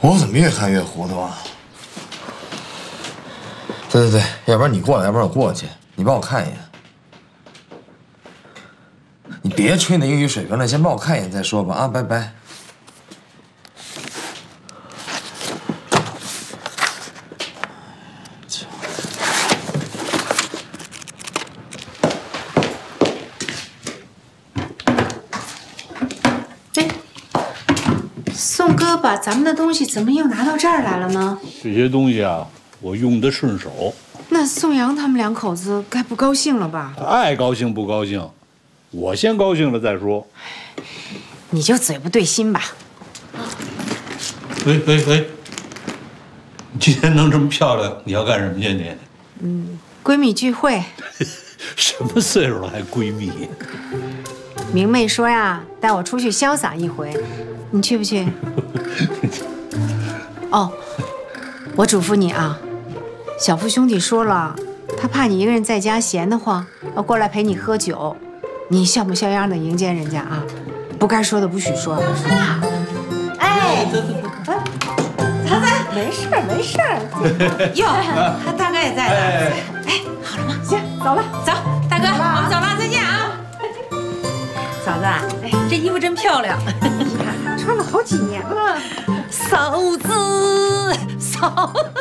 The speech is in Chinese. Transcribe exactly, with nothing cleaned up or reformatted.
我怎么越看越糊涂啊？对对对，要不然你过来，要不然我过去，你帮我看一眼。你别吹那英语水平了，先帮我看一眼再说吧啊！拜拜。 宋哥把咱们的东西怎么又拿到这儿来了呢？ 这些东西啊，我用得顺手。 那宋阳他们两口子该不高兴了吧？ 爱高兴不高兴，我先高兴了再说。 你就嘴不对心吧。 喂喂喂，你今天弄这么漂亮，你要干什么去你？ 嗯，闺蜜聚会。 什么岁数了还闺蜜？ 明媚说呀，带我出去潇洒一回，你去不去？哦，我嘱咐你啊，小付兄弟说了，他怕你一个人在家闲得慌，要过来陪你喝酒，你像模像样的迎接人家啊，不该说的不许说。哎， 曹三，没事没事。哟，大哥也在呢。哎，好了吗？ 行，走了， 走，大哥，我们走了，再见啊。嫂子，哎，这衣服真漂亮， 穿了好几年了。 嫂子，嫂。